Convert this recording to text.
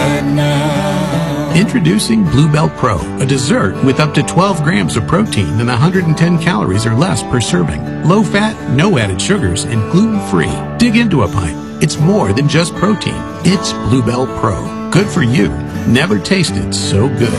right now. Introducing Bluebell Pro, a dessert with up to 12 grams of protein and 110 calories or less per serving. Low fat, no added sugars, and gluten-free. Dig into a pint. It's more than just protein. It's Bluebell Pro. Good for you. Never tasted so good.